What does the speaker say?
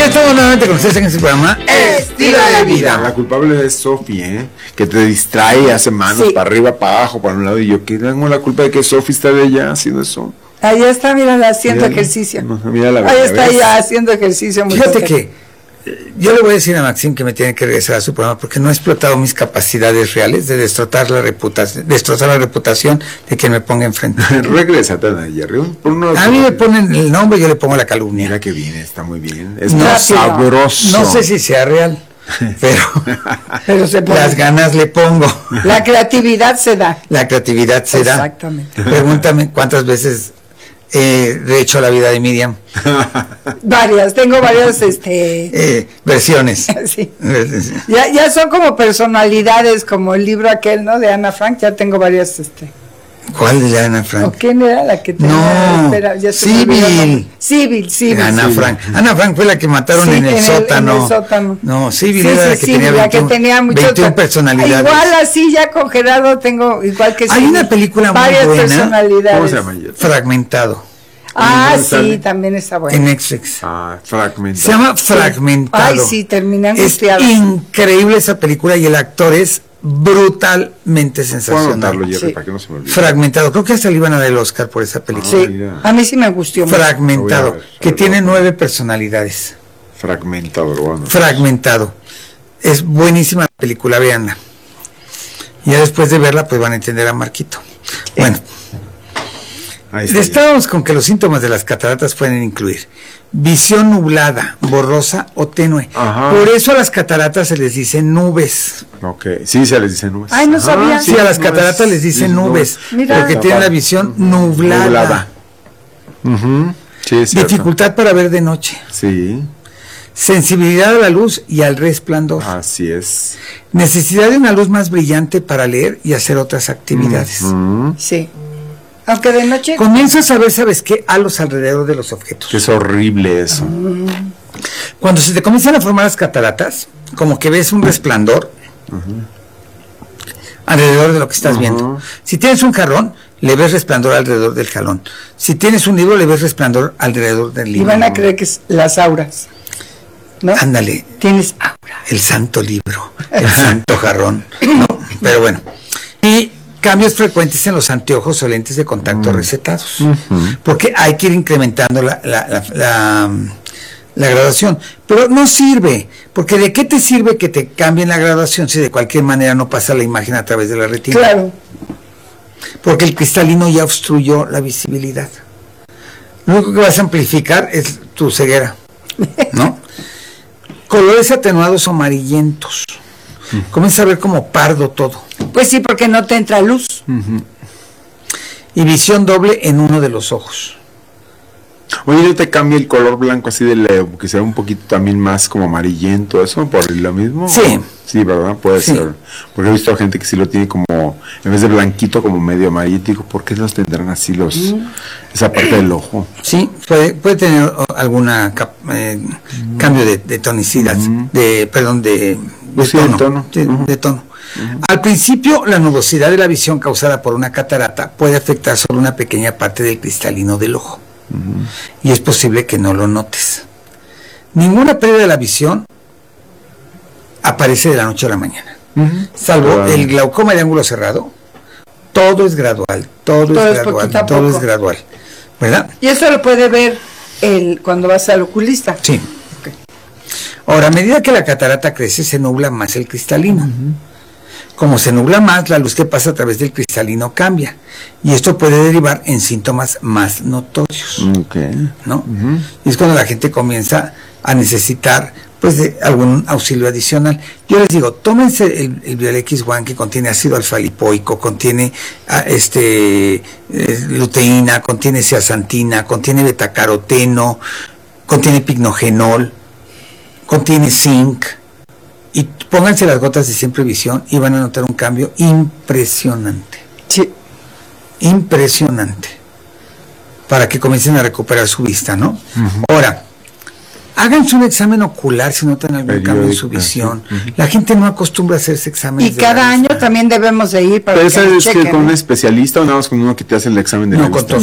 estamos nuevamente con ustedes en este programa Estilo de Vida. La culpable es Sofi, que te distrae, hace manos para arriba, para abajo, para un lado. Y yo, ¿qué tengo la culpa de que Sofi está de allá haciendo eso? Ahí está, mírala, haciendo ejercicio. Mírala, ahí está ya haciendo ejercicio. Fíjate que yo le voy a decir a Maxim que me tiene que regresar a su programa porque no he explotado mis capacidades reales de destrozar la reputación de quien me ponga enfrente. Regrésate a Jerry. A mí me ponen el nombre y yo le pongo la calumnia. Mira que bien, está muy bien. Es muy sabroso. No sé si sea real, pero las ganas le pongo. La creatividad se da. La creatividad se da. Exactamente. Pregúntame cuántas veces he hecho la vida de Miriam. Varias, tengo varias versiones. Sí. Ya son como personalidades, como el libro aquel, ¿no? De Ana Frank, ya tengo varias ¿Cuál de Ana Frank? ¿O quién era la que tenía? No, Civil. Ana Frank. Ana Frank fue la que mataron en el sótano. En el sótano. No, Civil era la que tenía 21 personalidades. Igual así ya congelado tengo, igual que hay una película muy varias buena. Personalidades. ¿Cómo se llama? Fragmentado. Sí, también está buena. En Netflix. Fragmentado. Se llama Fragmentado. Ay, sí, terminé angustiada. Es increíble esa película y el actor es brutalmente sensacional. Jerry, para que no se me olvide. Fragmentado, creo que hasta le iban a dar el Oscar por esa película. Sí, a mí sí me gustó. Fragmentado, que tiene 9 personalidades. Fragmentado. Es buenísima la película, véanla. Y ya después de verla, pues van a entender a Marquito. Bueno, estábamos con que los síntomas de las cataratas pueden incluir visión nublada, borrosa o tenue. Ajá. Por eso a las cataratas se les dice nubes. Sí, se les dice nubes. Ay, no sabía. Sí, a las cataratas les dicen nubes. Mira. Porque tienen la visión nublada. Sí, es cierto. Dificultad para ver de noche. Sí. Sensibilidad a la luz y al resplandor. Así es. Necesidad de una luz más brillante para leer y hacer otras actividades. Sí. Aunque de noche. Comienzas a ver, ¿sabes qué? A los alrededor de los objetos. Es horrible eso. Cuando se te comienzan a formar las cataratas, como que ves un resplandor alrededor de lo que estás viendo. Si tienes un jarrón, le ves resplandor alrededor del jarrón. Si tienes un libro, le ves resplandor alrededor del libro. Y van a creer que es las auras, ¿no? Ándale. Tienes aura. El santo libro, el santo jarrón. No, pero bueno. Y cambios frecuentes en los anteojos o lentes de contacto recetados. Porque hay que ir incrementando la graduación. Pero no sirve, porque ¿de qué te sirve que te cambien la graduación si de cualquier manera no pasa la imagen a través de la retina? Claro. Porque el cristalino ya obstruyó la visibilidad. Lo único que vas a amplificar es tu ceguera, ¿no? Colores atenuados o amarillentos. Comienza a ver como pardo todo. Pues sí, porque no te entra luz. Y visión doble en uno de los ojos. Oye, ¿no te cambia el color blanco así que sea un poquito también más como amarillento, eso, por lo mismo? Sí. Sí, ¿verdad? Puede ser. Porque he visto a gente que sí lo tiene como, en vez de blanquito, como medio amarillito. ¿Por qué los tendrán así esa parte del ojo? Sí, puede tener alguna cambio de tonicidad, de tono. De tono. Al principio, la nubosidad de la visión causada por una catarata puede afectar solo una pequeña parte del cristalino del ojo. Y es posible que no lo notes. Ninguna pérdida de la visión aparece de la noche a la mañana, salvo el glaucoma de ángulo cerrado. Todo es gradual, todo es gradual, ¿verdad? Y eso lo puede ver cuando vas al oculista. Sí. Okay. Ahora, a medida que la catarata crece, se nubla más el cristalino. Como se nubla más, la luz que pasa a través del cristalino cambia. Y esto puede derivar en síntomas más notorios. ¿No? Y es cuando la gente comienza a necesitar pues de algún auxilio adicional. Yo les digo, tómense el Biolex One, que contiene ácido alfa-lipoico, contiene luteína, contiene zeaxantina, contiene betacaroteno, contiene pignogenol, contiene zinc. Y pónganse las gotas de Siempre Visión y van a notar un cambio impresionante. Sí. Impresionante. Para que comiencen a recuperar su vista, ¿no? Ahora, háganse un examen ocular si notan algún cambio en su visión. La gente no acostumbra a hacerse exámenes. Y cada año también debemos de ir para ¿Pero que nos es que chequen, con un especialista o nada más con uno que te hace el examen de la vista? Con